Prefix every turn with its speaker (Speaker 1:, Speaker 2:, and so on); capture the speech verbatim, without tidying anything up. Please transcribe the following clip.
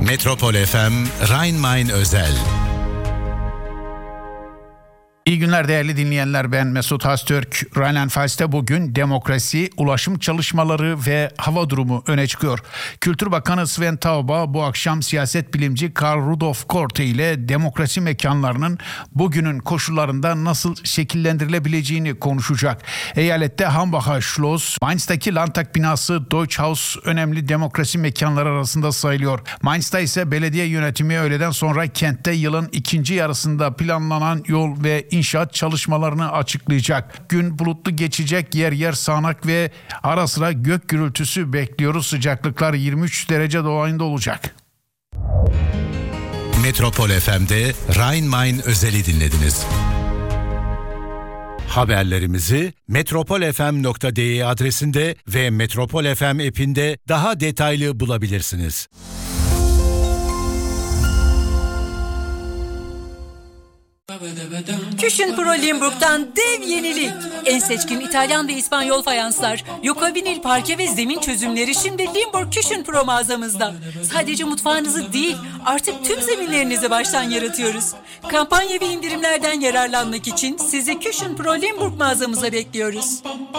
Speaker 1: Metropol F M Rhein-Main özel.
Speaker 2: İyi günler değerli dinleyenler, ben Mesut Haztürk. Rheinland-Pfalz'te bugün demokrasi, ulaşım çalışmaları ve hava durumu öne çıkıyor. Kültür Bakanı Sven Taube bu akşam siyaset bilimci Karl Rudolf Korte ile demokrasi mekanlarının bugünün koşullarında nasıl şekillendirilebileceğini konuşacak. Eyalette Hambacher Schloss, Mainz'taki Landtag binası Deutsche Haus önemli demokrasi mekanları arasında sayılıyor. Mainz'ta ise belediye yönetimi öğleden sonra kentte yılın ikinci yarısında planlanan yol ve İnşaat çalışmalarını açıklayacak. Gün bulutlu geçecek, yer yer sağanak ve ara sıra gök gürültüsü bekliyoruz. Sıcaklıklar yirmi üç derece dolayında olacak.
Speaker 1: Metropol F M'de Rhein-Main özeli dinlediniz. Haberlerimizi metropol f m nokta d e adresinde ve Metropol F M app'inde daha detaylı bulabilirsiniz.
Speaker 3: Küchenpro Limburg'dan dev yenilik. En seçkin İtalyan ve İspanyol fayanslar, Yoka vinil parke ve zemin çözümleri şimdi Limburg Küchenpro mağazamızda. Sadece mutfağınızı değil, artık tüm zeminlerinizi baştan yaratıyoruz. Kampanya ve indirimlerden yararlanmak için sizi Küchenpro Limburg mağazamıza bekliyoruz.